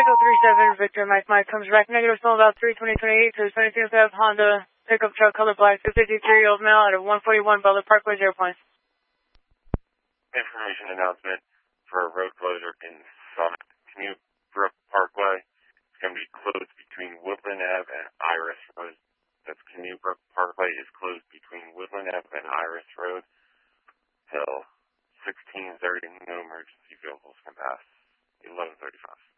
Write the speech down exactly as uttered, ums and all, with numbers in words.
Echo three seven, Victor Mike Mike comes back negative, still about three twenty twenty-eight, so twenty seems to have Honda pickup truck color black, two fifty-three-year-old male out of one forty-one Butler Parkway, zero points. Information announcement for a road closure in Summit, Canoe Brook Parkway. It's going to be closed between Woodland Ave and Iris Road. That's Canoe Brook Parkway is closed between Woodland Ave and Iris Road till sixteen thirty. No emergency vehicles can pass. eleven thirty-five.